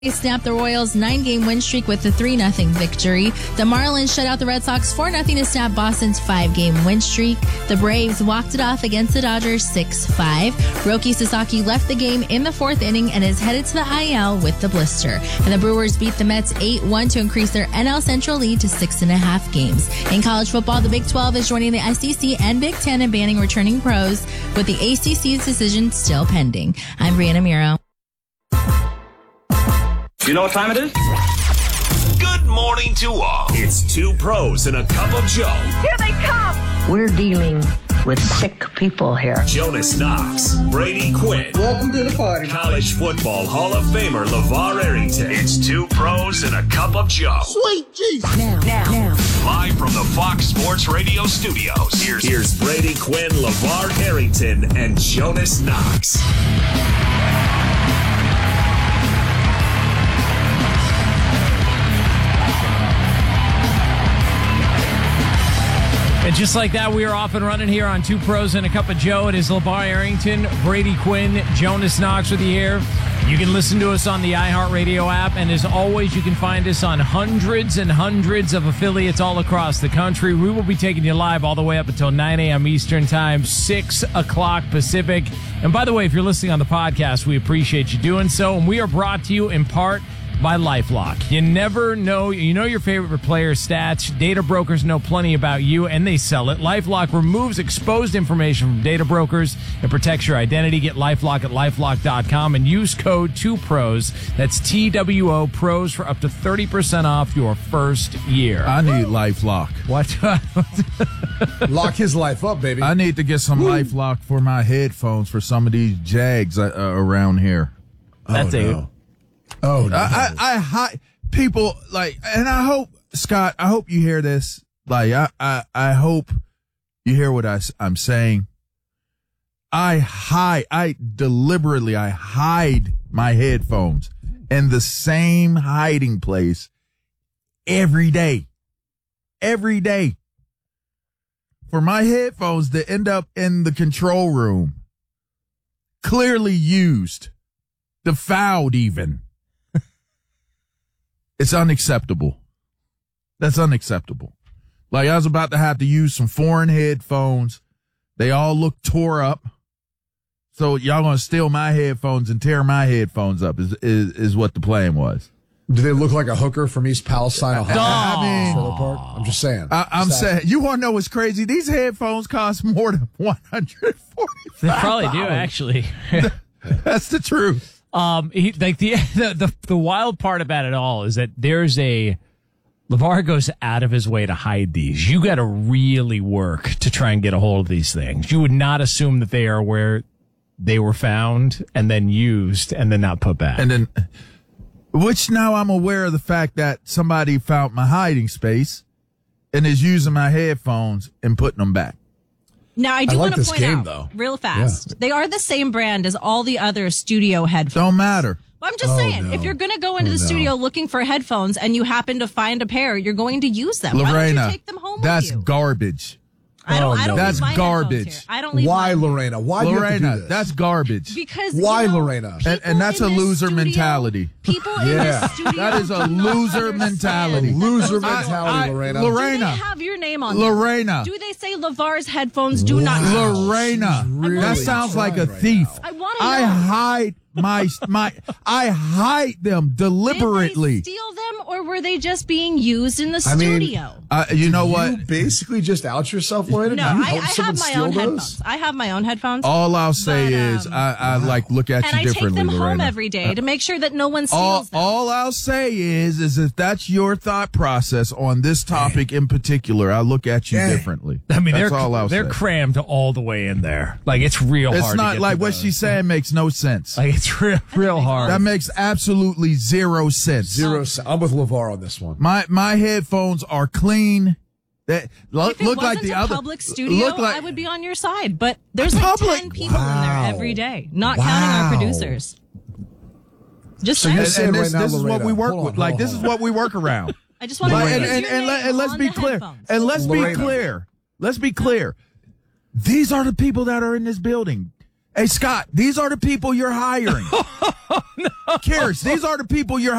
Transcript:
They snapped the Royals' 9-game win streak with a 3-0 victory. The Marlins shut out the Red Sox 4-0 to snap Boston's 5-game win streak. The Braves walked it off against the Dodgers 6-5. Roki Sasaki left the game in the 4th inning and is headed to the IL with the blister. And the Brewers beat the Mets 8-1 to increase their NL Central lead to 6.5 games. In college football, the Big 12 is joining the SEC and Big 10 in banning returning pros, with the ACC's decision still pending. I'm Brianna Miro. You know what time it is? Good morning to all. It's two pros and a cup of Joe. Here they come. We're dealing with sick people here. Jonas Knox, Brady Quinn. Welcome to the party. College football Hall of Famer LeVar Arrington. It's two pros and a cup of Joe. Sweet Jesus. Now. Live from the Fox Sports Radio studios. Here's Brady Quinn, LeVar Arrington, and Jonas Knox. And just like that, we are off and running here on Two Pros and a Cup of Joe. It is LeVar Arrington, Brady Quinn, Jonas Knox with you here. You can listen to us on the iHeartRadio app. And as always, you can find us on hundreds and hundreds of affiliates all across the country. We will be taking you live all the way up until 9 a.m. Eastern Time, 6 o'clock Pacific. And by the way, if you're listening on the podcast, we appreciate you doing so. And we are brought to you in part by LifeLock. You never know. You know your favorite player's stats. Data brokers know plenty about you, and they sell it. LifeLock removes exposed information from data brokers and protects your identity. Get LifeLock at LifeLock.com and use code 2PROS. That's TWO PROS for up to 30% off your first year. I need LifeLock. What? Lock his life up, baby. I need to get some LifeLock for my headphones for some of these Jags around here. That's no. Oh, no. I people like, and I hope, Scott, I hope you hear this. Like, I hope you hear what I'm saying. I deliberately hide my headphones in the same hiding place every day. Every day. For my headphones to end up in the control room, clearly used, defiled even. It's unacceptable. That's unacceptable. Like, I was about to have to use some foreign headphones. They all look tore up. So y'all gonna steal my headphones and tear my headphones up is what the plan was. Do they look like a hooker from East Palestine? I Park? I'm just saying. I'm saying, you want to know what's crazy? These headphones cost more than $145. They probably do, actually. That's the truth. The wild part about it all is that LeVar goes out of his way to hide these. You got to really work to try and get a hold of these things. You would not assume that they are where they were found and then used and then not put back. And then, which now I'm aware of the fact that somebody found my hiding space and is using my headphones and putting them back. Now, I do want to point out, though. real fast, They are the same brand as all the other studio headphones. Don't matter. Well, I'm just saying, if you're going to go into the studio looking for headphones and you happen to find a pair, you're going to use them. Lorena, why don't you take them home that's with you? garbage. I don't That's leave my garbage. headphones here. I don't leave Why, mine here. Lorena? Why do you have to do Lorena, this? that's garbage. Because Why, you know, Lorena? And that's a people in this loser studio- mentality. People in this studio That is a do not loser understand mentality. that Loser those are mentality, Lorena. Do Lorena. they have your name on them? Lorena. Do they say LeVar's headphones do not? Lorena. Really That sounds like a trying right thief. now. I want to know. I hide I hide them deliberately. Did they steal them, or were they just being used in the I mean, studio? You know what? You basically just out yourself, Lorena? No, Do you I help have someone my steal own those? headphones. I have my own headphones. All I'll say But, is I like look at and you I take differently, them home Lorena. every day to make sure that no one All, steals them. all I'll say is if that's your thought process on this topic in particular, I look at you differently. I mean, that's all I'll they're say. crammed all the way in there. Like, it's real hard. It's to not get like to what those. she's saying makes no sense. Like, it's real hard. That makes absolutely zero sense. Zero. I'm with LeVar on this one. My headphones are clean. That look If it like wasn't the a other public studio, look like, I would be on your side. But there's like Public? 10 people in Wow. there every day, not counting our producers. Just So saying. you're saying and right this now, is what Lorena, we work hold on, with. Like hold this on. is what we work around. I just want to Like, know and let's be clear. And let's be Lorena. clear. Let's be clear. These are the people that are in this building. Hey, Scott, these are the people you're hiring. Karis, these are the people you're